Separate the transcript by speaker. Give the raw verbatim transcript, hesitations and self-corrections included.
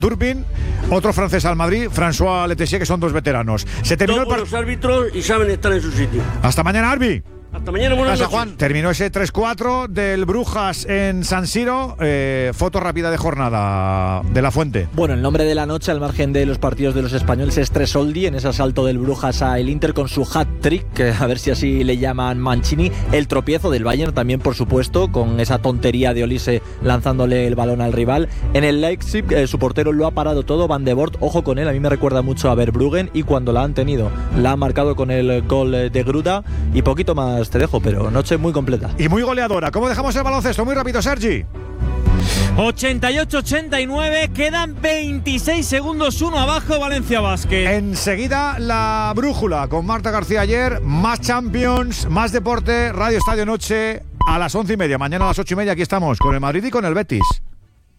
Speaker 1: Turpin, otro francés al Madrid, François Letessier, que son dos veteranos. Se terminó
Speaker 2: Todos
Speaker 1: el par-
Speaker 2: los árbitros y saben estar en su sitio.
Speaker 1: Hasta mañana, Arbi.
Speaker 2: Hasta mañana, buenas
Speaker 3: Gracias,
Speaker 2: noches.
Speaker 3: Juan.
Speaker 1: Terminó ese tres cuatro del Brujas en San Siro. Eh, foto rápida de jornada de La Fuente.
Speaker 4: Bueno, el nombre de la noche, al margen de los partidos de los españoles, es Tresoldi en ese asalto del Brujas a el Inter con su hat-trick, que a ver si así le llaman Mancini. El tropiezo del Bayern también, por supuesto, con esa tontería de Olise lanzándole el balón al rival. En el Leipzig, eh, su portero lo ha parado todo, Van de Voort, ojo con él, a mí me recuerda mucho a Verbruggen, y cuando la han tenido, la ha marcado con el gol de Gruda, y poquito más te dejo, pero noche muy completa.
Speaker 1: Y muy goleadora. ¿Cómo dejamos el baloncesto? Muy rápido, Sergi.
Speaker 5: ochenta y ocho ochenta y nueve, quedan veintiséis segundos, uno abajo, Valencia Basket.
Speaker 1: Enseguida la brújula con Marta García ayer, más Champions, más deporte, Radio Estadio Noche a las once y media. Mañana a las ocho y media aquí estamos con el Madrid y con el Betis.